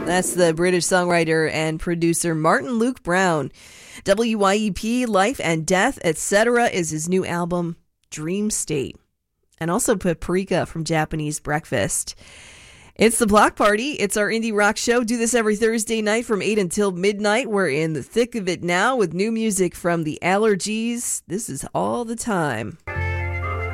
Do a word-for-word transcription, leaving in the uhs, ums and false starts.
That's the British songwriter and producer Martin Luke Brown. W Y E P, Life and Death, et cetera is his new album, Dream State. And also Paprika from Japanese Breakfast. It's the Block Party. It's our indie rock show. Do this every Thursday night from eight until midnight. We're in the thick of it now with new music from the Allergies. This is All the Time.